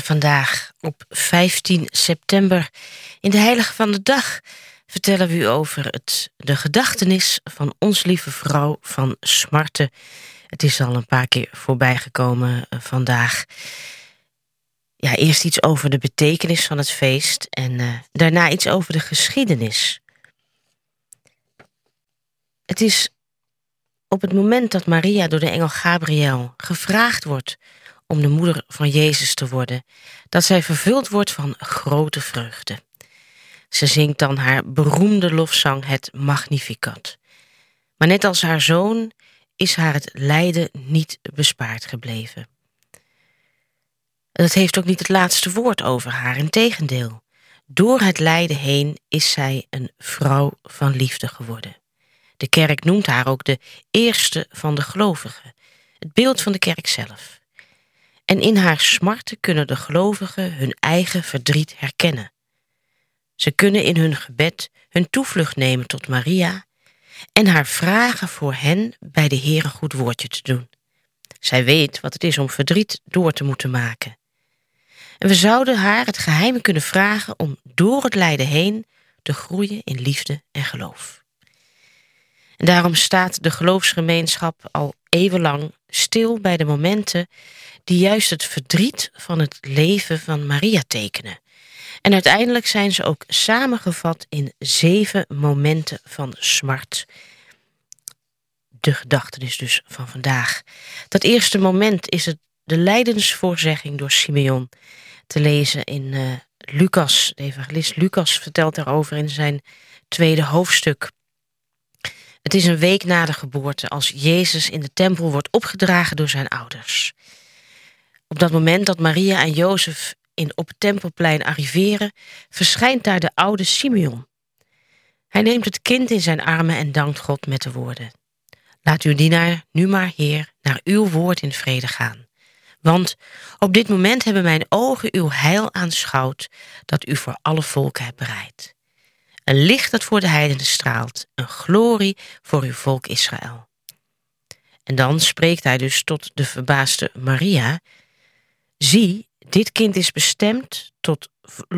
vandaag op 15 september in de Heilige van de Dag vertellen we u over de gedachtenis van Ons Lieve Vrouw van Smarte. Het is al een paar keer voorbij gekomen vandaag. Ja, eerst iets over de betekenis van het feest en daarna iets over de geschiedenis. Het is op het moment dat Maria door de engel Gabriel gevraagd wordt om de moeder van Jezus te worden, dat zij vervuld wordt van grote vreugde. Ze zingt dan haar beroemde lofzang, het Magnificat. Maar net als haar zoon is haar het lijden niet bespaard gebleven. Dat heeft ook niet het laatste woord over haar, integendeel. Door het lijden heen is zij een vrouw van liefde geworden. De kerk noemt haar ook de eerste van de gelovigen, het beeld van de kerk zelf. En in haar smarten kunnen de gelovigen hun eigen verdriet herkennen. Ze kunnen in hun gebed hun toevlucht nemen tot Maria en haar vragen voor hen bij de Heer een goed woordje te doen. Zij weet wat het is om verdriet door te moeten maken. En we zouden haar het geheim kunnen vragen om door het lijden heen te groeien in liefde en geloof. En daarom staat de geloofsgemeenschap al eeuwenlang stil bij de momenten die juist het verdriet van het leven van Maria tekenen. En uiteindelijk zijn ze ook samengevat in 7 momenten van smart. De gedachtenis dus van vandaag. Dat eerste moment is de lijdensvoorzegging door Simeon. Te lezen in Lucas. De evangelist Lucas vertelt daarover in zijn 2e hoofdstuk. Het is een week na de geboorte als Jezus in de tempel wordt opgedragen door zijn ouders. Op dat moment dat Maria en Jozef op het tempelplein arriveren, verschijnt daar de oude Simeon. Hij neemt het kind in zijn armen en dankt God met de woorden: Laat uw dienaar nu maar, Heer, naar uw woord in vrede gaan. Want op dit moment hebben mijn ogen uw heil aanschouwd, dat u voor alle volken hebt bereid. Een licht dat voor de heidenen straalt, een glorie voor uw volk Israël. En dan spreekt hij dus tot de verbaasde Maria: Zie, dit kind is bestemd tot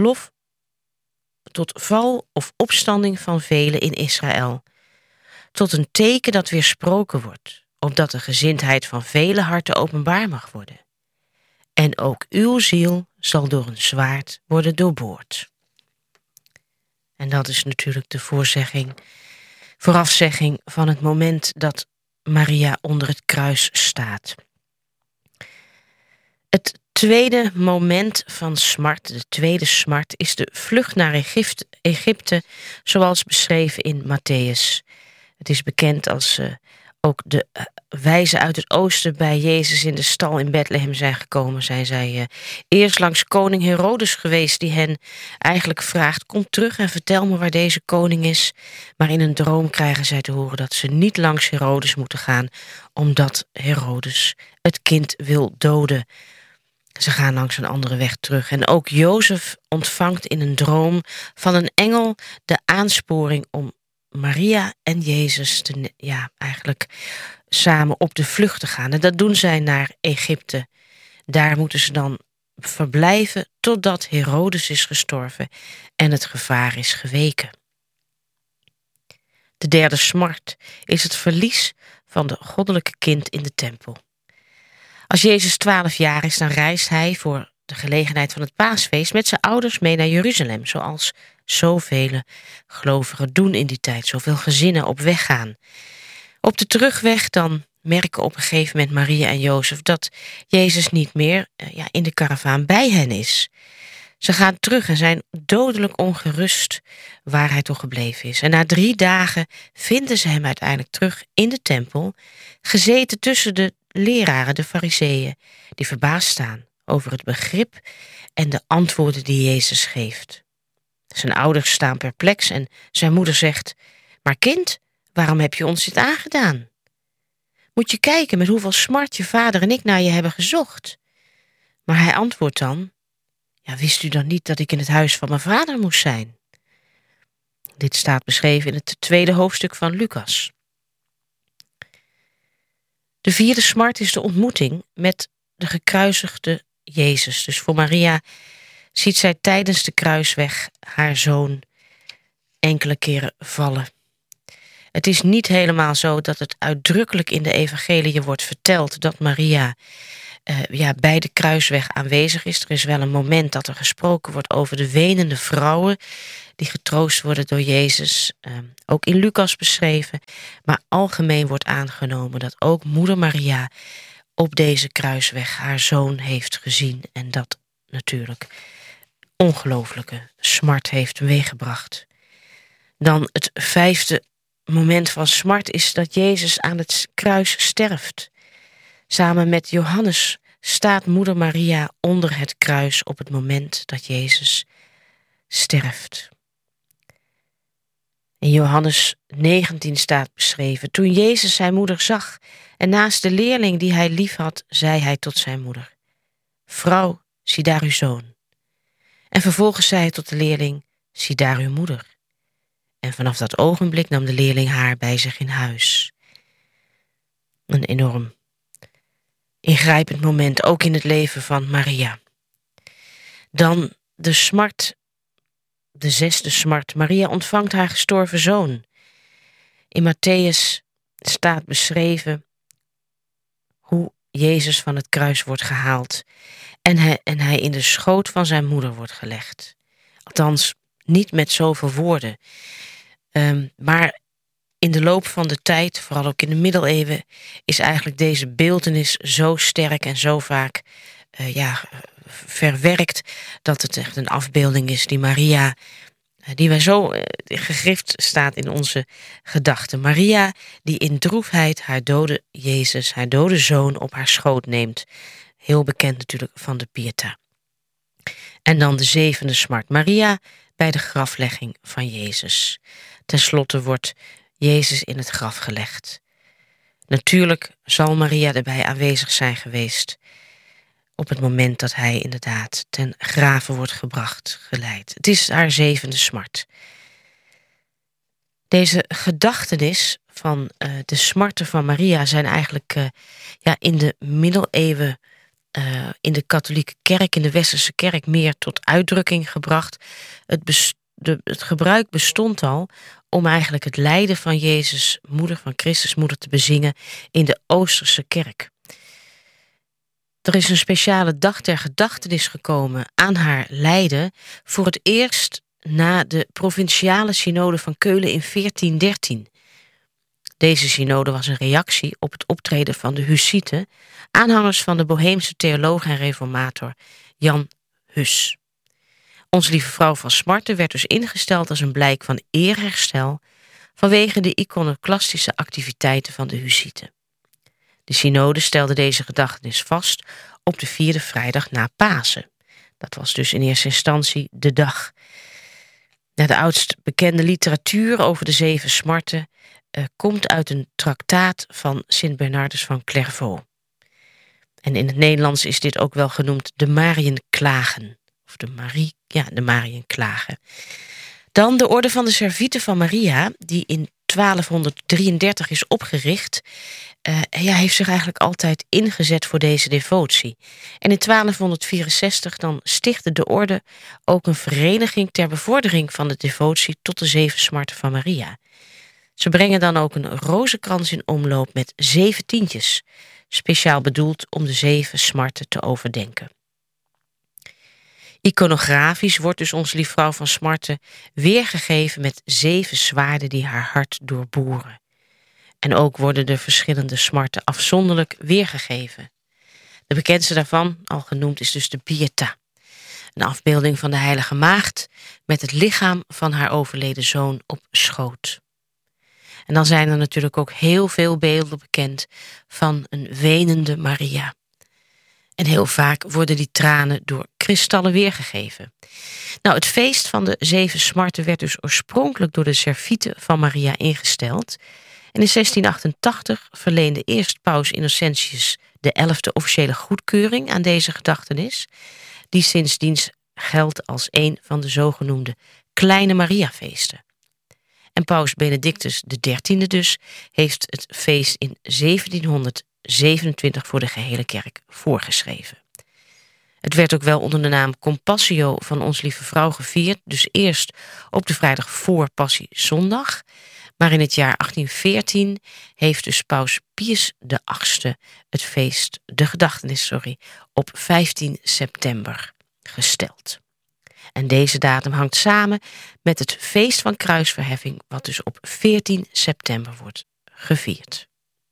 val of opstanding van velen in Israël, tot een teken dat weersproken wordt, opdat de gezindheid van vele harten openbaar mag worden. En ook uw ziel zal door een zwaard worden doorboord. En dat is natuurlijk de voorafzegging van het moment dat Maria onder het kruis staat. Het tweede moment van smart, de tweede smart, is de vlucht naar Egypte, zoals beschreven in Matthäus. Het is bekend als ook de wijzen uit het oosten bij Jezus in de stal in Bethlehem zijn gekomen. Zijn zij eerst langs koning Herodes geweest, die hen eigenlijk vraagt: kom terug en vertel me waar deze koning is. Maar in een droom krijgen zij te horen dat ze niet langs Herodes moeten gaan, omdat Herodes het kind wil doden. Ze gaan langs een andere weg terug. En ook Jozef ontvangt in een droom van een engel de aansporing om Maria en Jezus eigenlijk samen op de vlucht te gaan. En dat doen zij naar Egypte. Daar moeten ze dan verblijven totdat Herodes is gestorven en het gevaar is geweken. De derde smart is het verlies van de goddelijke kind in de tempel. Als Jezus 12 jaar is, dan reist hij voor de gelegenheid van het paasfeest met zijn ouders mee naar Jeruzalem, zoals zoveel gelovigen doen in die tijd, zoveel gezinnen op weg gaan. Op de terugweg dan merken op een gegeven moment Maria en Jozef dat Jezus niet meer in de karavaan bij hen is. Ze gaan terug en zijn dodelijk ongerust waar hij toch gebleven is. En na 3 dagen vinden ze hem uiteindelijk terug in de tempel, gezeten tussen de leraren, de fariseeën, die verbaasd staan over het begrip en de antwoorden die Jezus geeft. Zijn ouders staan perplex en zijn moeder zegt: maar kind, waarom heb je ons dit aangedaan? Moet je kijken met hoeveel smart je vader en ik naar je hebben gezocht. Maar hij antwoordt dan: wist u dan niet dat ik in het huis van mijn vader moest zijn? Dit staat beschreven in het 2e hoofdstuk van Lucas. De 4e smart is de ontmoeting met de gekruisigde Jezus. Dus voor Maria ziet zij tijdens de kruisweg haar zoon enkele keren vallen. Het is niet helemaal zo dat het uitdrukkelijk in de evangeliën wordt verteld dat Maria bij de kruisweg aanwezig is. Er is wel een moment dat er gesproken wordt over de wenende vrouwen die getroost worden door Jezus. Ook in Lucas beschreven. Maar algemeen wordt aangenomen dat ook moeder Maria op deze kruisweg haar zoon heeft gezien. En dat natuurlijk ongelooflijke smart heeft meegebracht. Dan het 5e moment van smart is dat Jezus aan het kruis sterft. Samen met Johannes staat moeder Maria onder het kruis op het moment dat Jezus sterft. In Johannes 19 staat beschreven: toen Jezus zijn moeder zag en naast de leerling die hij lief had, zei hij tot zijn moeder: vrouw, zie daar uw zoon. En vervolgens zei hij tot de leerling: zie daar uw moeder. En vanaf dat ogenblik nam de leerling haar bij zich in huis. Een enorm ingrijpend moment, ook in het leven van Maria. Dan de smart, de 6e smart. Maria ontvangt haar gestorven zoon. In Mattheüs staat beschreven hoe Jezus van het kruis wordt gehaald en hij in de schoot van zijn moeder wordt gelegd. Althans, niet met zoveel woorden. Maar in de loop van de tijd, vooral ook in de middeleeuwen, is eigenlijk deze beeltenis zo sterk en zo vaak verwerkt dat het echt een afbeelding is die Maria, die wij zo gegrift staat in onze gedachten. Maria die in droefheid haar dode Jezus, haar dode zoon op haar schoot neemt. Heel bekend natuurlijk van de Pietà. En dan de 7e smart. Maria bij de graflegging van Jezus. Ten slotte wordt Jezus in het graf gelegd. Natuurlijk zal Maria erbij aanwezig zijn geweest op het moment dat hij inderdaad ten grave wordt gebracht, geleid. Het is haar 7e smart. Deze gedachtenis van de smarten van Maria zijn eigenlijk in de middeleeuwen in de katholieke kerk, in de westerse kerk, meer tot uitdrukking gebracht. Het gebruik bestond al om eigenlijk het lijden van Jezus, moeder van Christus, moeder, te bezingen in de Oosterse kerk. Er is een speciale dag ter gedachtenis gekomen aan haar lijden voor het eerst na de provinciale synode van Keulen in 1413. Deze synode was een reactie op het optreden van de Hussieten, aanhangers van de Boheemse theoloog en reformator Jan Hus. Onze Lieve Vrouw van Smarten werd dus ingesteld als een blijk van eerherstel vanwege de iconoclastische activiteiten van de Hussieten. De synode stelde deze gedachtenis vast op de 4e vrijdag na Pasen. Dat was dus in eerste instantie de dag. De oudst bekende literatuur over de 7 smarten komt uit een traktaat van Sint Bernardus van Clairvaux. En in het Nederlands is dit ook wel genoemd de Mariënklagen. Of de Mariënklagen. Dan de Orde van de Servieten van Maria, die in 1233 is opgericht, heeft zich eigenlijk altijd ingezet voor deze devotie. En in 1264 dan stichtte de orde ook een vereniging ter bevordering van de devotie tot de 7 smarten van Maria. Ze brengen dan ook een rozenkrans in omloop met 7 tientjes, speciaal bedoeld om de 7 smarten te overdenken. Iconografisch wordt dus onze Lieve Vrouw van Smarten weergegeven met 7 zwaarden die haar hart doorboren. En ook worden de verschillende smarten afzonderlijk weergegeven. De bekendste daarvan, al genoemd, is dus de Pietà. Een afbeelding van de Heilige Maagd met het lichaam van haar overleden zoon op schoot. En dan zijn er natuurlijk ook heel veel beelden bekend van een wenende Maria. En heel vaak worden die tranen door kristallen weergegeven. Nou, het feest van de 7 smarten werd dus oorspronkelijk door de Servieten van Maria ingesteld. En in 1688 verleende eerst paus Innocentius XI officiële goedkeuring aan deze gedachtenis, die sindsdien geldt als een van de zogenoemde Kleine Mariafeesten. En paus Benedictus XIII dus heeft het feest in 1727 voor de gehele kerk voorgeschreven. Het werd ook wel onder de naam Compassio van Ons Lieve Vrouw gevierd, dus eerst op de vrijdag voor Passiezondag. Maar in het jaar 1814 heeft dus paus Pius VIII het feest, de gedachtenis, op 15 september gesteld. En deze datum hangt samen met het feest van kruisverheffing, wat dus op 14 september wordt gevierd.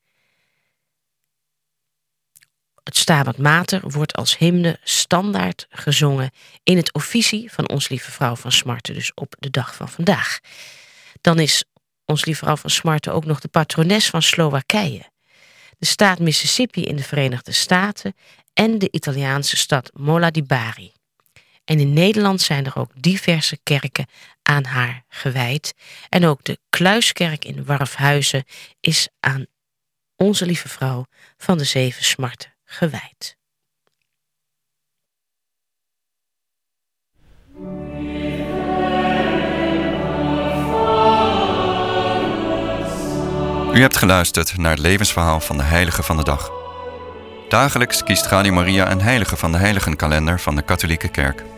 Het Stabat Mater wordt als hymne standaard gezongen in het officie van Ons Lieve Vrouw van Smarte, dus op de dag van vandaag. Dan is Ons Lieve Vrouw van Smarte ook nog de patrones van Slowakije, de staat Mississippi in de Verenigde Staten en de Italiaanse stad Molla di Bari. En in Nederland zijn er ook diverse kerken aan haar gewijd. En ook de Kluiskerk in Warfhuizen is aan Onze Lieve Vrouw van de Zeven Smarten gewijd. U hebt geluisterd naar het levensverhaal van de heilige van de dag. Dagelijks kiest Radio Maria een heilige van de heiligenkalender van de Katholieke Kerk.